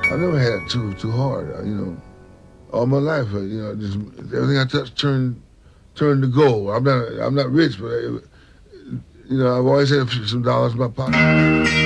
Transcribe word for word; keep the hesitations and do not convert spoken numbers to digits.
I never had it too too hard. uh, You know, all my life, uh, you know, just everything I touched turned turned to gold. I'm not I'm not rich, but uh, you know, I've always had a few, some dollars in my pocket.